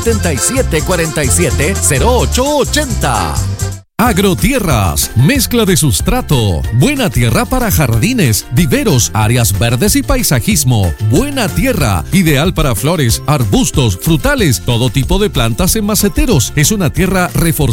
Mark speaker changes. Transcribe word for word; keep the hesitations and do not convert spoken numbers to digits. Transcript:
Speaker 1: setenta y siete cuarenta y siete, cero ocho ochenta.
Speaker 2: Agrotierras, mezcla de sustrato, buena tierra para jardines, viveros, áreas verdes y paisajismo. Buena tierra, ideal para flores, arbustos, frutales, todo tipo de plantas en maceteros. Es una tierra reforzada